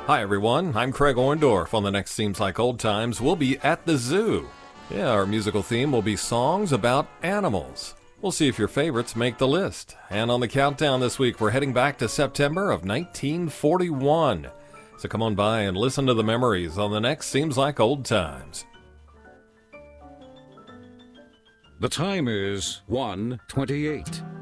Hi everyone, I'm Craig Orndorff. On the next Seems Like Old Times, we'll be at the zoo. Yeah, our musical theme will be songs about animals. We'll see if your favorites make the list. And on the countdown this week, we're heading back to September of 1941. So come on by and listen to the memories on the next Seems Like Old Times. The time is 1:28.